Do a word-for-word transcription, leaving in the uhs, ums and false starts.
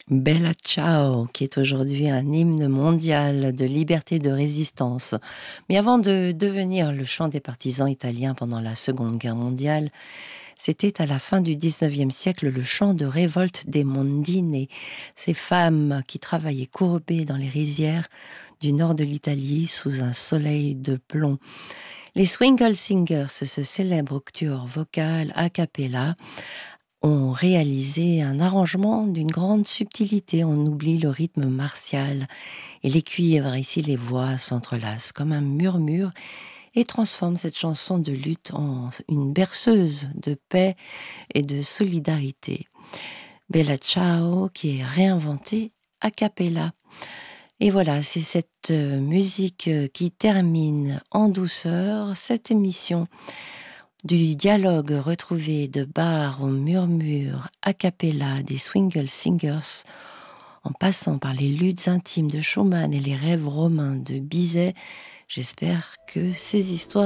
Bella Ciao, qui est aujourd'hui un hymne mondial de liberté, de résistance. Mais avant de devenir le chant des partisans italiens pendant la Seconde Guerre mondiale, c'était à la fin du dix-neuvième siècle le chant de révolte des Mondine, ces femmes qui travaillaient courbées dans les rizières du nord de l'Italie sous un soleil de plomb. Les Swingle Singers, ce célèbre octuor vocal a cappella, ont réalisé un arrangement d'une grande subtilité. On oublie le rythme martial et les cuivres. Ici, les voix s'entrelacent comme un murmure et transforment cette chanson de lutte en une berceuse de paix et de solidarité. Bella Ciao qui est réinventée a cappella. Et voilà, c'est cette musique qui termine en douceur cette émission. Du dialogue retrouvé de bar au murmure a cappella des Swingle Singers, en passant par les luttes intimes de Schumann et les rêves romains de Bizet, j'espère que ces histoires